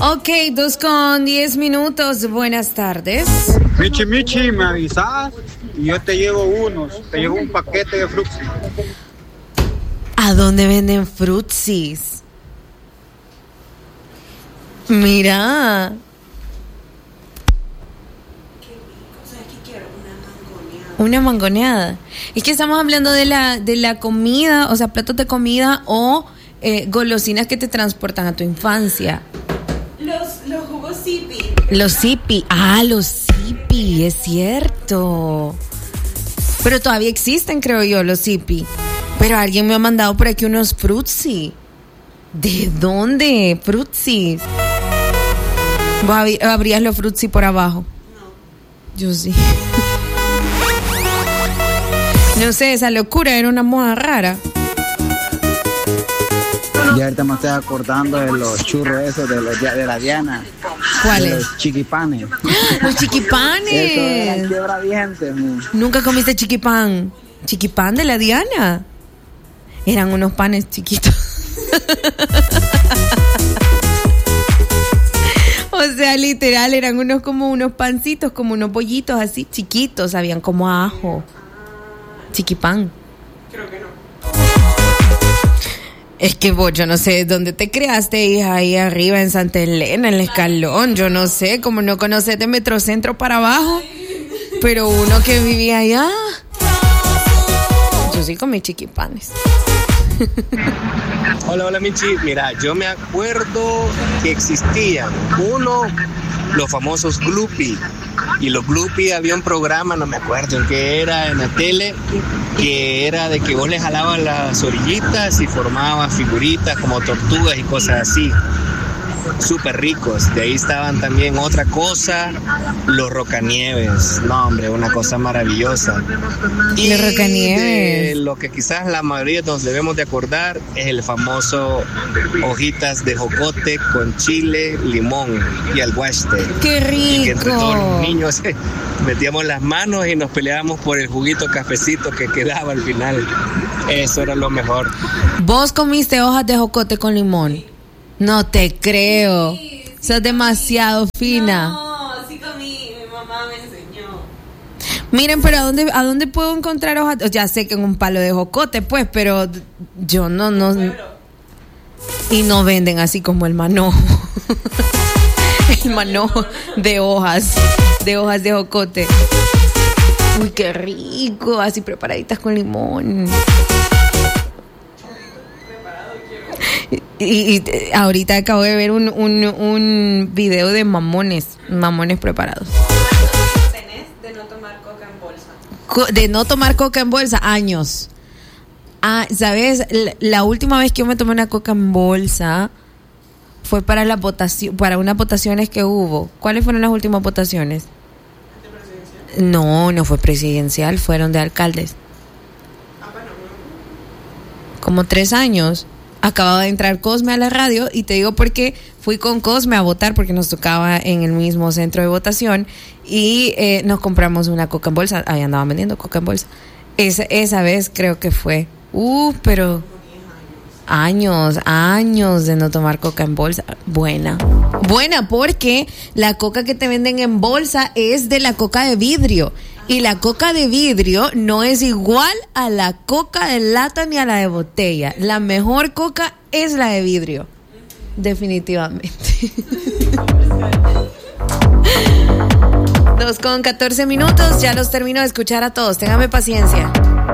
Ok, 2:10. Buenas tardes. Michi, me avisas y yo te llevo un paquete de frutsis. ¿A dónde venden frutsis? Mira. Una mangoneada. Es que estamos hablando de la comida, o sea, platos de comida o golosinas que te transportan a tu infancia. Los jugos Zippy. Los Zippy. Los Zippy, es cierto. Pero todavía existen, creo yo, los Zippy. Pero alguien me ha mandado por aquí unos frutzi. ¿De dónde? Frutzi. ¿Vos abrías los frutzi por abajo? No. Yo sí. No sé, esa locura era una moda rara. Y ahorita me estoy acordando de los churros esos de la Diana. ¿Cuáles? Los chiquipanes. Los chiquipanes. Eso era quebradientes. ¿Nunca comiste chiquipán? ¿Chiquipán de la Diana? Eran unos panes chiquitos. O sea, literal, eran como unos pancitos, como unos bollitos así chiquitos, sabían como a ajo. Chiquipán. Creo que no. Es que vos, yo no sé dónde te creaste, hija, ahí arriba en Santa Elena, en el Escalón, yo no sé, como no conoces de Metrocentro para abajo, pero uno que vivía allá, yo sí comí chiquipanes. Hola Michi, mira, yo me acuerdo que existían los famosos Gloopy. Y los Gloopy, había un programa, no me acuerdo en qué era, en la tele, que era de que vos le jalabas las orillitas y formabas figuritas como tortugas y cosas así. Súper ricos. De ahí estaban también otra cosa, los Rocanieves. No, hombre, una cosa maravillosa. Y los Rocanieves. Lo que quizás la mayoría nos debemos de acordar es el famoso hojitas de jocote con chile, limón y alguaste. ¡Qué rico! Y que entre todos los niños metíamos las manos y nos peleábamos por el juguito cafecito que quedaba al final. Eso era lo mejor. ¿Vos comiste hojas de jocote con limón? No te creo. Sí, sos demasiado fina. No, sí comí, mi mamá me enseñó. Miren, pero ¿a dónde puedo encontrar hojas? Ya sé que en un palo de jocote, pues, pero yo no. Y no venden así como el manojo. El manojo de hojas de jocote. Uy, qué rico, así preparaditas con limón. Y ahorita acabo de ver un video de mamones preparados. De no tomar coca en bolsa. De no tomar coca en bolsa, años. ¿Sabes? La última vez que yo me tomé una coca en bolsa fue para para unas votaciones que hubo. ¿Cuáles fueron las últimas votaciones? No fue presidencial, fueron de alcaldes. Como 3 años. Acababa de entrar Cosme a la radio y te digo porque fui con Cosme a votar porque nos tocaba en el mismo centro de votación y nos compramos una coca en bolsa. Ahí andaban vendiendo coca en bolsa. Esa vez creo que fue. Pero años de no tomar coca en bolsa. Buena porque la coca que te venden en bolsa es de la coca de vidrio. Y la coca de vidrio no es igual a la coca de lata ni a la de botella. La mejor coca es la de vidrio. Definitivamente. 2:14. Ya los termino de escuchar a todos. Téngame paciencia.